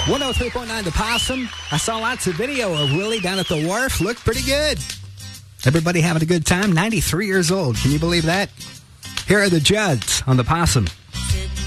103.9 The Possum. I saw lots of video of Willie down at the wharf. Looked pretty good. Everybody having a good time. 93 years old. Can you believe that? Here are the Judds on The Possum.